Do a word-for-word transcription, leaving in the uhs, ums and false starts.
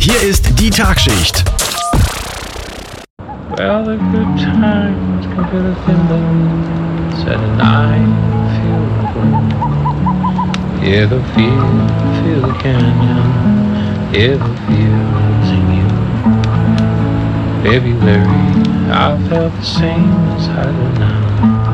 Hier ist die Tagschicht. Well, the good times can feel the thin set and I feel the cold. Hear the fear, feel the canyon, hear the fields in you. February, I felt the same as I do now.